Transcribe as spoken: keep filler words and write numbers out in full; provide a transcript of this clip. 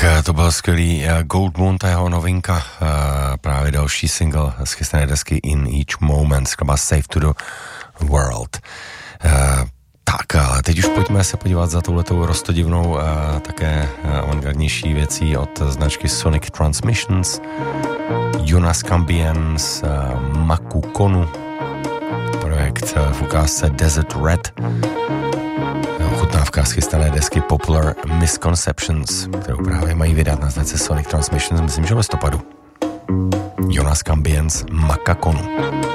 to byl skvělý Gold Moon, ta jeho novinka, právě další single z chystané desky In Each Moment, skladba Safe to the World. Tak, ale teď už pojďme se podívat za touhletou roztodivnou také avantgardnější věcí od značky Sonic Transmissions, Jonas Cambiens, Maku Konu, projekt v ukázce Desert Red, ochutnávka z chystané desky Popular Misconceptions, kterou právě mají vydat na značce Sonic Transmissions, myslím, že v listopadu. Jonas Cambiens, Maku Konu.